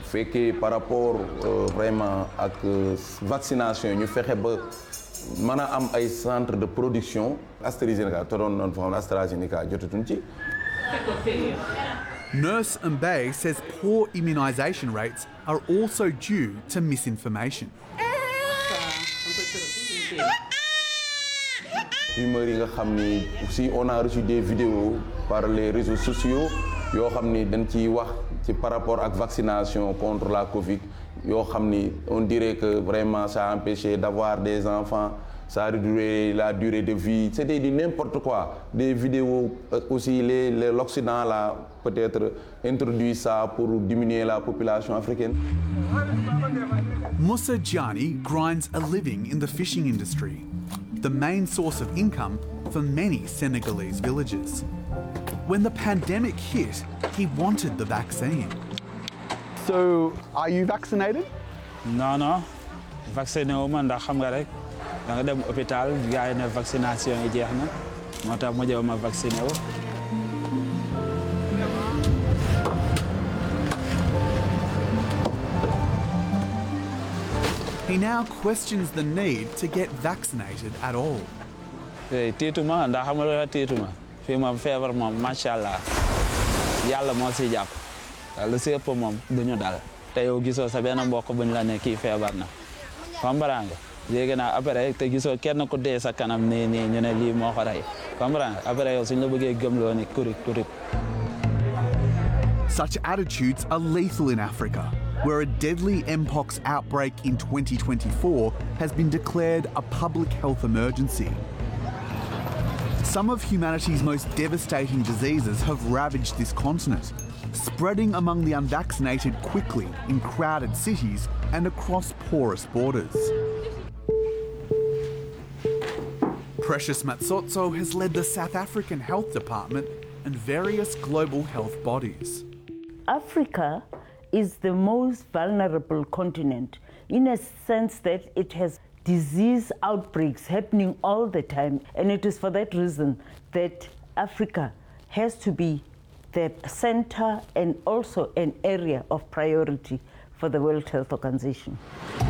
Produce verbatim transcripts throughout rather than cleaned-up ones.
fekkee par rapport vraiment ak vaccination ñu fexe ba mën a am ay centre de production AstraZeneca te doon noonu fa AstraZeneca jotatuñ ci. Nurse Mbaye says poor immunisation rates are also due to misinformation. Rumeurs yi nga xam ni aussi on a reçu des vidéos par les réseaux sociaux yoo xam ni dañ ciy wax ci par rapport ak vaccination contre la Covid yoo xam ni on dirait que vraiment ça a empêché d'avoir des enfants, ça a réduit la durée de vie, c'était du n'importe quoi. Des vidéos aussi, les, les, l'Occident là peut-être introduit ça pour diminuer la population africaine. Moussa Diani grinds a living in the fishing industry, the main source of income for many Senegalese villages. When the pandemic hit, he wanted the vaccine. So, are you vaccinated? No, no. Vacciné wu ma ndax xam nga rek da nga dem hôpital gars yi ne vaccination yi jeex na moo tax ma jëw ma vacciné wu. He now questions the need to get vaccinated at all. tiituma ndax xam nga tiituma fii moom feebar moom macha allah yàlla moo si jàpp lu si ëpp moom duñu dal te yow gisoo sa benn mbokk buñ la ne kii feebar na comprends nga léegi nag après te gisoo kenn ku dee sa kanam nii nii ñu ne lii moo ko rey comprends nga après yow suñ la bëggee gëmloo ni kurik kurik. Such attitudes are lethal in Africa, where a deadly Mpox outbreak in twenty twenty-four has been declared a public health emergency. Some of humanity's most devastating diseases have ravaged this continent, spreading among the unvaccinated quickly in crowded cities and across porous borders. Precious Matsotso has led the South African Health Department and various global health bodies. Africa is the most vulnerable continent in a sense that it has disease outbreaks happening all the time, and it is for that reason that Africa has to be the center and also an area of priority for the World Health Organization.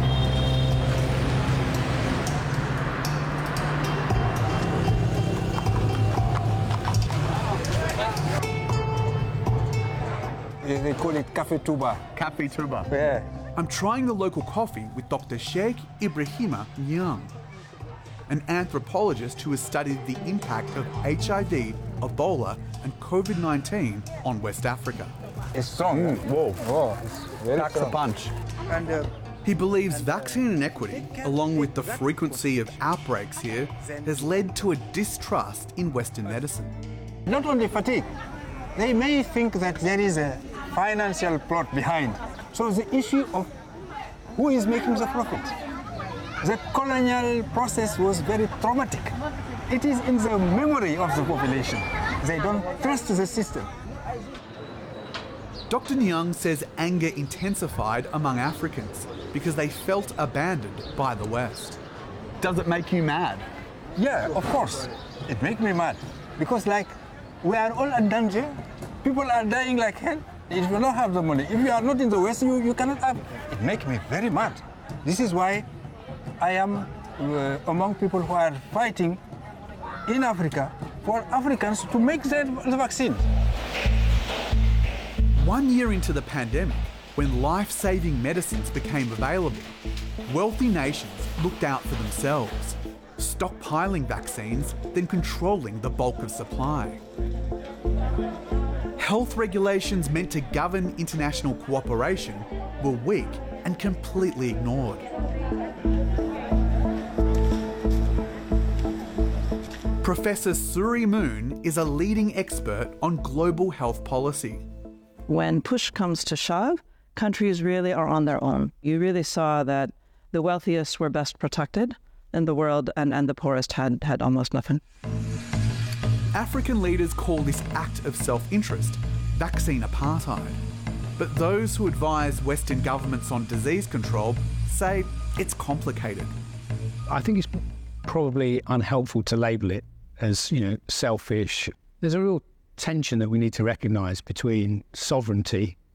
They call it Cafe Touba. Cafe Touba. Yeah. I'm trying the local coffee with Doctor Sheikh Ibrahima Nyang, an anthropologist who has studied the impact of H I V, Ebola and COVID nineteen on West Africa. It's strong. Mm, whoa. Oh, it's very Packs strong. a punch. And uh, He believes vaccine inequity, along with the frequency of outbreaks here, has led to a distrust in Western medicine. not only fatigue, they may think that there is a financial plot behind. So the issue of who is making the profit. The colonial process was very traumatic. It is in the memory of the population. They don't trust the system. Doctor Nyang says anger intensified among Africans because they felt abandoned by the West. Does it make you mad? Yeah, of course. It makes me mad. Because like, we are all in danger. People are dying like hell. If you don't have the money, if you are not in the West, you, you cannot have. It makes me very mad. This is why I am uh, among people who are fighting in Africa for Africans to make the, the vaccine. One year into the pandemic, when life-saving medicines became available, wealthy nations looked out for themselves, stockpiling vaccines, then controlling the bulk of supply. Health regulations meant to govern international cooperation were weak and completely ignored. Professor Suri Moon is a leading expert on global health policy. When push comes to shove, countries really are on their own. You really saw that the wealthiest were best protected in the world, and, and the poorest had, had almost nothing. African leaders call this act of self-interest vaccine apartheid. But those who advise Western governments on disease control say it's complicated. I think it's probably unhelpful to label it as, you know, selfish. There's a real tension that we need to recognise between sovereignty